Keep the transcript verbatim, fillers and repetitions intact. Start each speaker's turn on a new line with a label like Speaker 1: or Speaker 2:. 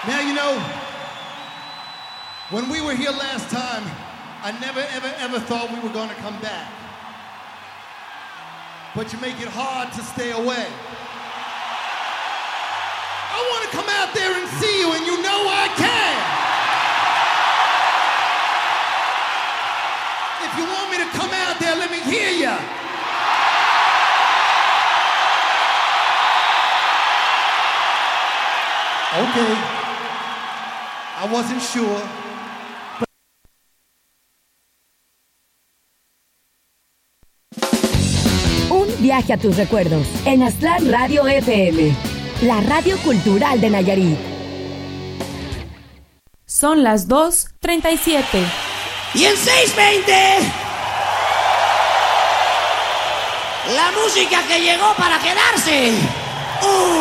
Speaker 1: Now, you know, when we were here last time, I never, ever, ever thought we were going to come back. But you make it hard to stay away. I want to come out there and see you, and you know I can. If you want me to come out there, let me hear you. Okay. I wasn't sure.
Speaker 2: Un viaje a tus recuerdos en Aztlán Radio F M, la radio cultural de Nayarit.
Speaker 3: Son las dos treinta y siete.
Speaker 4: Y en seis veinte, la música que llegó para quedarse. ¡Uh!